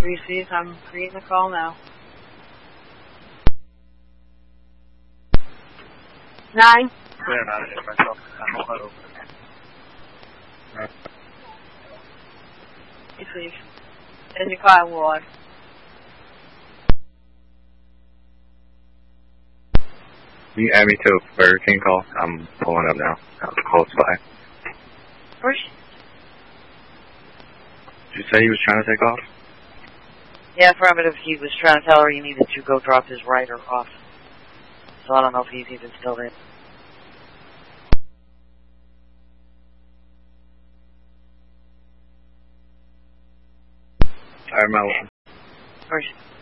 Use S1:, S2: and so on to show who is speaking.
S1: Received. I'm creating the call now. 9. Received. There's your car, Ward.
S2: You add me to a Burger King call. I'm pulling up now. I was close by.
S1: Where's...
S2: Did you say he was trying to take off?
S1: Yeah, affirmative. He was trying to tell her he needed to go drop his rider off. So I don't know if he's even still there.
S2: Alright, Mel.
S1: Where's...